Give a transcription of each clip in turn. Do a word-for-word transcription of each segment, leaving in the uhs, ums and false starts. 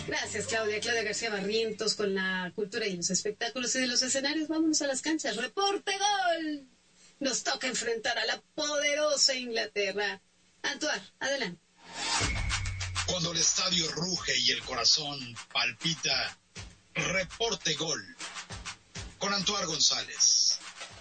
Gracias, Claudia. Claudia García Barrientos con la cultura y los espectáculos y de los escenarios. Vámonos a las canchas. ¡Reporte gol! Nos toca enfrentar a la poderosa Inglaterra. Antoine, adelante. Cuando el estadio ruge y el corazón palpita, reporte gol. Con Antoine González.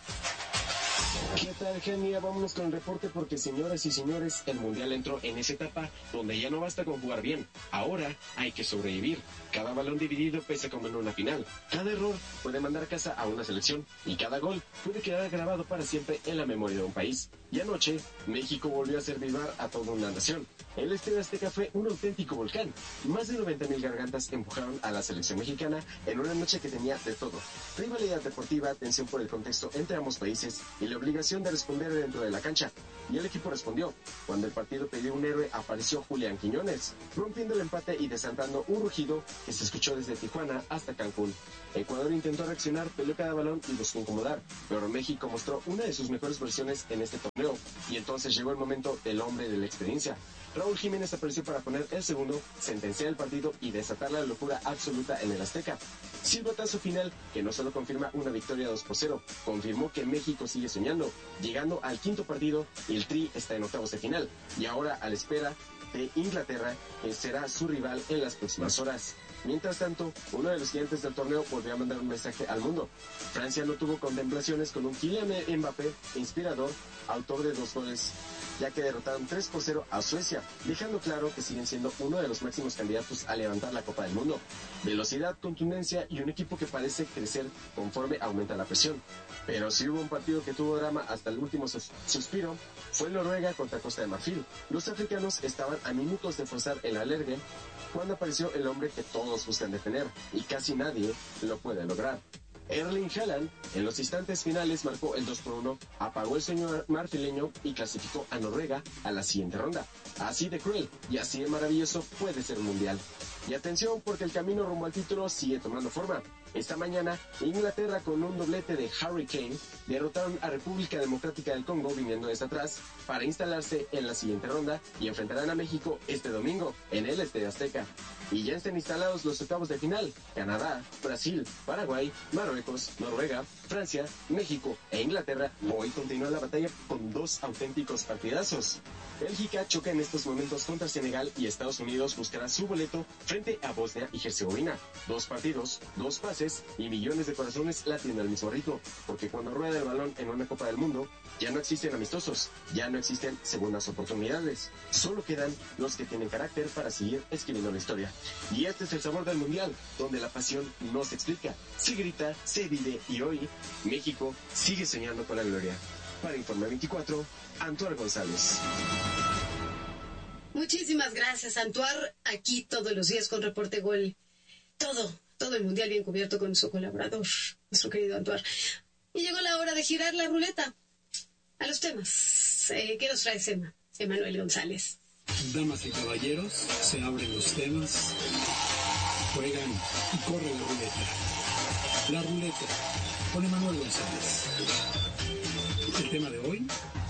¿Qué tal, Genia? Vámonos con el reporte porque, señoras y señores, el Mundial entró en esa etapa donde ya no basta con jugar bien. Ahora hay que sobrevivir. Cada balón dividido pesa como en una final. Cada error puede mandar a casa a una selección y cada gol puede quedar grabado para siempre en la memoria de un país. Y anoche, México volvió a hacer vibrar a toda una nación. El Estadio Azteca fue un auténtico volcán. Más de noventa mil gargantas empujaron a la selección mexicana en una noche que tenía de todo. Rivalidad deportiva, tensión por el contexto entre ambos países y la obligación de responder dentro de la cancha. Y el equipo respondió. Cuando el partido pidió un héroe, apareció Julián Quiñones, rompiendo el empate y desatando un rugido que se escuchó desde Tijuana hasta Cancún. Ecuador intentó reaccionar, peleó cada balón y buscó incomodar, pero México mostró una de sus mejores versiones en este torneo, y entonces llegó el momento del hombre de la experiencia. Raúl Jiménez apareció para poner el segundo, sentenciar el partido y desatar la locura absoluta en el Azteca. Silbatazo final que no solo confirma una victoria dos por cero, confirmó que México sigue soñando, llegando al quinto partido y el Tri está en octavos de final, y ahora a la espera de Inglaterra, que será su rival en las próximas horas. Mientras tanto, uno de los gigantes del torneo volvió a mandar un mensaje al mundo. Francia no tuvo contemplaciones con un Kylian Mbappé inspirador, autor de dos goles, ya que derrotaron tres por cero a Suecia, dejando claro que siguen siendo uno de los máximos candidatos a levantar la Copa del Mundo. Velocidad, contundencia y un equipo que parece crecer conforme aumenta la presión. Pero si hubo un partido que tuvo drama hasta el último sus- suspiro, fue Noruega contra Costa de Marfil. Los africanos estaban a minutos de forzar el alergue cuando apareció el hombre que todos buscan detener, y casi nadie lo puede lograr. Erling Haaland, en los instantes finales, marcó el dos por uno, apagó el sueño marfileño y clasificó a Noruega a la siguiente ronda. Así de cruel y así de maravilloso puede ser un mundial. Y atención, porque el camino rumbo al título sigue tomando forma. Esta mañana, Inglaterra, con un doblete de Harry Kane, derrotaron a República Democrática del Congo viniendo desde atrás para instalarse en la siguiente ronda y enfrentarán a México este domingo en el Estadio Azteca. Y ya están instalados los octavos de final. Canadá, Brasil, Paraguay, Marruecos, Noruega, Francia, México e Inglaterra. Hoy continúa la batalla con dos auténticos partidazos. Bélgica choca en estos momentos contra Senegal y Estados Unidos buscará su boleto frente a Bosnia y Herzegovina. Dos partidos, dos pases y millones de corazones latiendo al mismo ritmo, porque cuando rueda el balón en una Copa del Mundo, ya no existen amistosos, ya no existen segundas oportunidades. Solo quedan los que tienen carácter para seguir escribiendo la historia. Y este es el sabor del Mundial, donde la pasión no se explica, se grita, se vive, y hoy México sigue soñando con la gloria. Para Informe veinticuatro, Antoine González. Muchísimas gracias, Antoine. Aquí todos los días con Reporte Gol. Todo, todo el Mundial bien cubierto con su colaborador, nuestro querido Antoine. Y llegó la hora de girar la ruleta a los temas. Eh, ¿Qué nos trae Sema? Emanuel González. Damas y caballeros, se abren los temas, juegan y corre la ruleta. La ruleta con Emanuel González. El tema de hoy: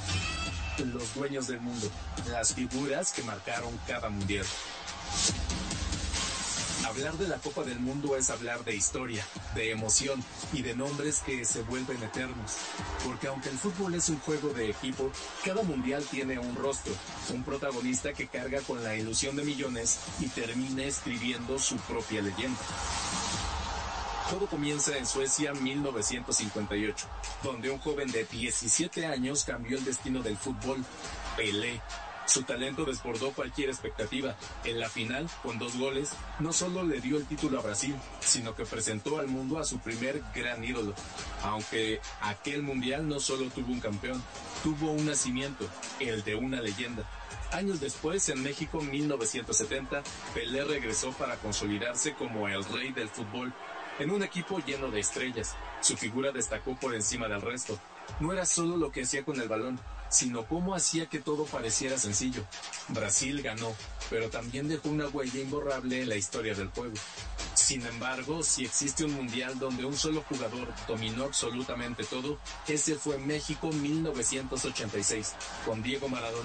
los dueños del mundo, las figuras que marcaron cada mundial. Hablar de la Copa del Mundo es hablar de historia, de emoción y de nombres que se vuelven eternos. Porque aunque el fútbol es un juego de equipo, cada mundial tiene un rostro, un protagonista que carga con la ilusión de millones y termina escribiendo su propia leyenda. Todo comienza en Suecia mil novecientos cincuenta y ocho, donde un joven de diecisiete años cambió el destino del fútbol: Pelé. Su talento desbordó cualquier expectativa. En la final, con dos goles, no solo le dio el título a Brasil, sino que presentó al mundo a su primer gran ídolo. Aunque aquel mundial no solo tuvo un campeón, tuvo un nacimiento, el de una leyenda. Años después, en México mil novecientos setenta, Pelé regresó para consolidarse como el rey del fútbol. En un equipo lleno de estrellas, su figura destacó por encima del resto. No era solo lo que hacía con el balón, sino cómo hacía que todo pareciera sencillo. Brasil ganó, pero también dejó una huella imborrable en la historia del juego. Sin embargo, si existe un mundial donde un solo jugador dominó absolutamente todo, ese fue México mil novecientos ochenta y seis, con Diego Maradona.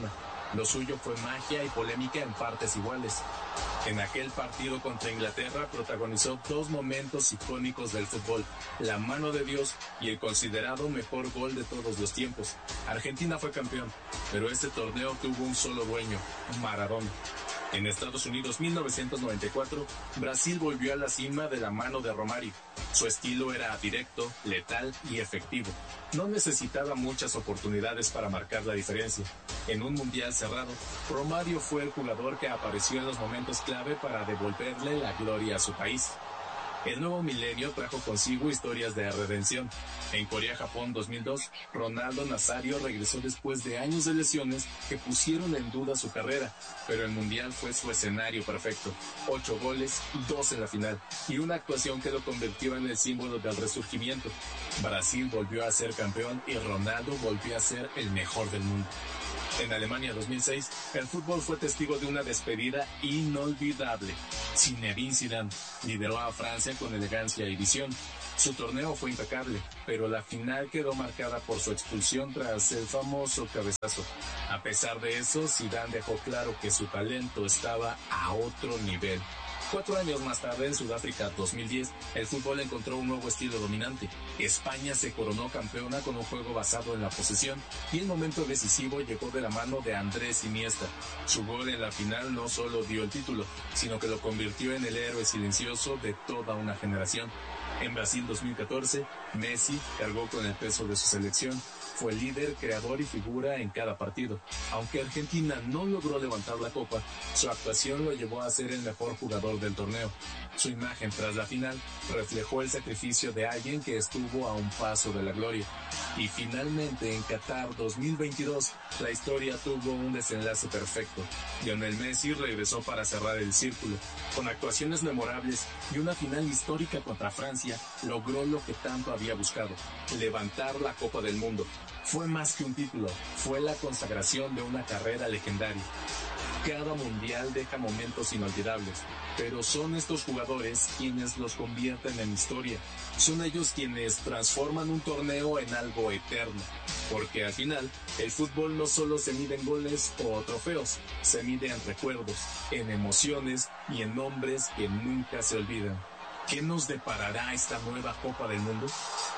Lo suyo fue magia y polémica en partes iguales. En aquel partido contra Inglaterra protagonizó dos momentos icónicos del fútbol, la mano de Dios y el considerado mejor gol de todos los tiempos. Argentina fue campeón, pero este torneo tuvo un solo dueño, Maradona. En Estados Unidos, mil novecientos noventa y cuatro, Brasil volvió a la cima de la mano de Romário. Su estilo era directo, letal y efectivo. No necesitaba muchas oportunidades para marcar la diferencia. En un mundial cerrado, Romário fue el jugador que apareció en los momentos clave para devolverle la gloria a su país. El nuevo milenio trajo consigo historias de redención. En Corea-Japón dos mil dos, Ronaldo Nazario regresó después de años de lesiones que pusieron en duda su carrera, pero el Mundial fue su escenario perfecto. Ocho goles, dos en la final, y una actuación que lo convirtió en el símbolo del resurgimiento. Brasil volvió a ser campeón y Ronaldo volvió a ser el mejor del mundo. En Alemania dos mil seis, el fútbol fue testigo de una despedida inolvidable. Zinedine Zidane lideró a Francia con elegancia y visión. Su torneo fue impecable, pero la final quedó marcada por su expulsión tras el famoso cabezazo. A pesar de eso, Zidane dejó claro que su talento estaba a otro nivel. Cuatro años más tarde, en Sudáfrica dos mil diez, el fútbol encontró un nuevo estilo dominante. España se coronó campeona con un juego basado en la posesión, y el momento decisivo llegó de la mano de Andrés Iniesta. Su gol en la final no solo dio el título, sino que lo convirtió en el héroe silencioso de toda una generación. En Brasil dos mil catorce, Messi cargó con el peso de su selección. Fue líder, creador y figura en cada partido. Aunque Argentina no logró levantar la copa, su actuación lo llevó a ser el mejor jugador del torneo. Su imagen tras la final reflejó el sacrificio de alguien que estuvo a un paso de la gloria. Y finalmente en Qatar dos mil veintidós, la historia tuvo un desenlace perfecto. Lionel Messi regresó para cerrar el círculo. Con actuaciones memorables y una final histórica contra Francia, logró lo que tanto había buscado: levantar la Copa del Mundo. Fue más que un título, fue la consagración de una carrera legendaria. Cada mundial deja momentos inolvidables, pero son estos jugadores quienes los convierten en historia. Son ellos quienes transforman un torneo en algo eterno, porque al final, el fútbol no solo se mide en goles o trofeos, se mide en recuerdos, en emociones y en nombres que nunca se olvidan. ¿Qué nos deparará esta nueva Copa del Mundo?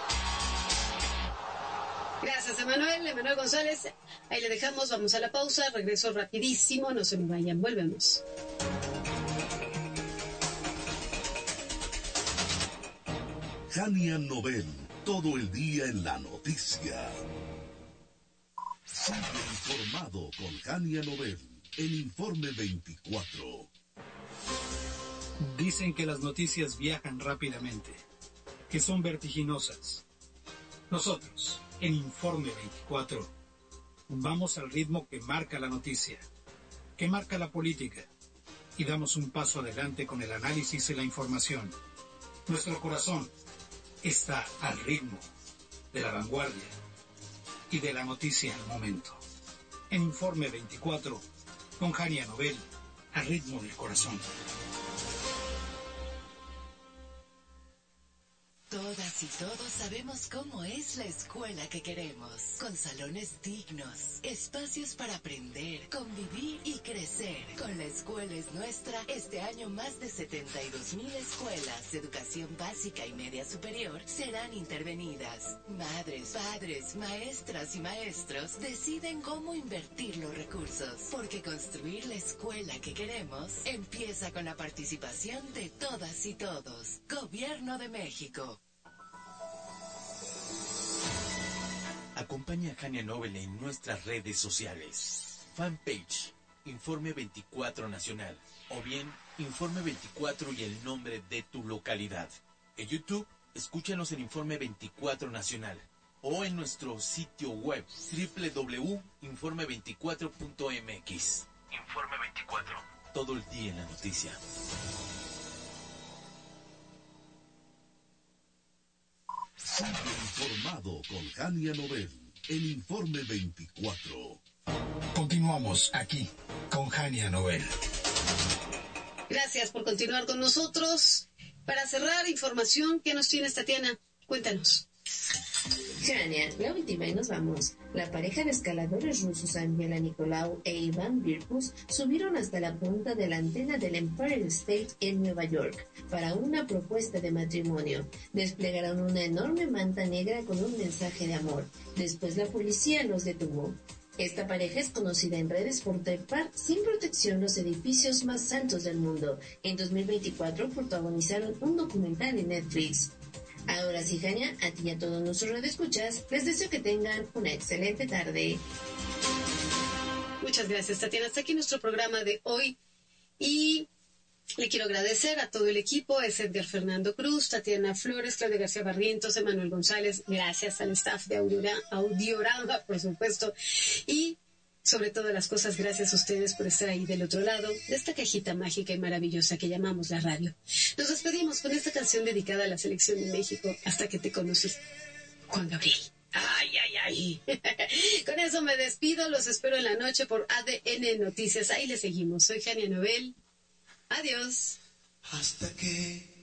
Gracias, Emanuel, Emanuel González. Ahí le dejamos, vamos a la pausa, regreso rapidísimo, no se me vayan, volvemos. Jania Nobel, todo el día en la noticia. Sigue informado con Jania Nobel, el Informe veinticuatro. Dicen que las noticias viajan rápidamente, que son vertiginosas. Nosotros, en Informe veinticuatro, vamos al ritmo que marca la noticia, que marca la política, y damos un paso adelante con el análisis y la información. Nuestro corazón está al ritmo de la vanguardia y de la noticia al momento. En Informe veinticuatro, con Jania Nobel, al ritmo del corazón. Todas y todos sabemos cómo es la escuela que queremos, con salones dignos, espacios para aprender, convivir y crecer. Con La Escuela es Nuestra, este año más de setenta y dos mil escuelas de educación básica y media superior serán intervenidas. Madres, padres, maestras y maestros deciden cómo invertir los recursos, porque construir la escuela que queremos empieza con la participación de todas y todos. Gobierno de México. Acompaña a Jania Nobel en nuestras redes sociales. Fanpage, Informe veinticuatro Nacional. O bien, Informe veinticuatro y el nombre de tu localidad. En YouTube, escúchanos en Informe veinticuatro Nacional. O en nuestro sitio web, doble u doble u doble u punto informe veinticuatro punto m x. Informe veinticuatro. Todo el día en la noticia. Sigue informado con Jania Nobel, el Informe veinticuatro. Continuamos aquí con Jania Nobel. Gracias por continuar con nosotros. Para cerrar, información, ¿qué nos tienes, Tatiana? Cuéntanos. Jania, la última y nos vamos. La pareja de escaladores rusos Angela Nicolau e Iván Virkus subieron hasta la punta de la antena del Empire State en Nueva York para una propuesta de matrimonio. Desplegaron una enorme manta negra con un mensaje de amor. Después la policía los detuvo. Esta pareja es conocida en redes por trepar sin protección los edificios más altos del mundo. En dos mil veinticuatro protagonizaron un documental en Netflix. Ahora sí, Jania, a ti y a todos nuestros radioescuchas, les deseo que tengan una excelente tarde. Muchas gracias, Tatiana. Hasta aquí nuestro programa de hoy. Y le quiero agradecer a todo el equipo, es Edgar Fernando Cruz, Tatiana Flores, Claudia García Barrientos, Emanuel González. Gracias al staff de Audiora, Audiorama, por supuesto. Y sobre todas las cosas, gracias a ustedes por estar ahí del otro lado de esta cajita mágica y maravillosa que llamamos la radio. Nos despedimos con esta canción dedicada a la selección de México, Hasta que te conocí, Juan Gabriel. Ay, ay, ay. Con eso me despido, los espero en la noche por A D N Noticias. Ahí les seguimos. Soy Jania Nobel. Adiós. Hasta que